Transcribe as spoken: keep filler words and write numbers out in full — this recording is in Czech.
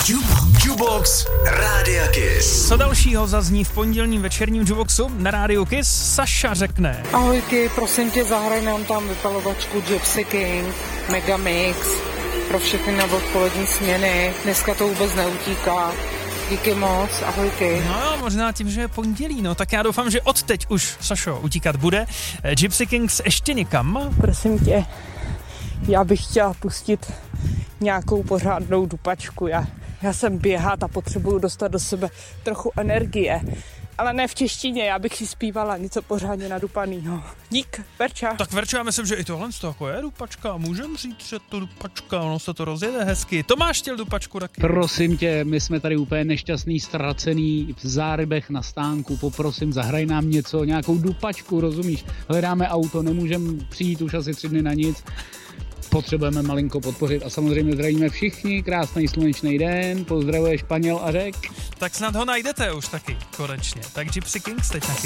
Jubox Rádia Kiss. Co dalšího zazní v pondělním večerním Juboxu na Rádiu Kiss? Saša řekne. Ahojky, prosím tě, zahraj nám tam vypalovačku Gypsy King, Megamix, pro všechny na odpolední směny. Dneska to vůbec neutíká. Díky moc, ahojky. No jo, možná tím, že je pondělí, no tak já doufám, že od teď už, Sašo, utíkat bude. Gypsy Kings ještě někam? Prosím tě, já bych chtěla pustit nějakou pořádnou dupačku. Já, já jsem běhat a potřebuju dostat do sebe trochu energie. Ale ne v češtině, já bych si zpívala něco pořádně nadupanýho. Dík, Verča. Tak Verča, já myslím, že i tohle z toho jako je dupačka. Můžem říct, že to dupačka, ono se to rozjede hezky. Tomáš chtěl dupačku taky. Prosím tě, my jsme tady úplně nešťastný, ztracený v zárybech na stánku. Poprosím, zahraj nám něco, nějakou dupačku, rozumíš? Hledáme auto, nemůžeme přijít už asi tři dny na nic. Potřebujeme malinko podpořit a samozřejmě zdravíme všichni, krásný slunečný den, pozdravuje Španěl a Řek. Tak snad ho najdete už taky, konečně. Tak Gypsy Kings teď na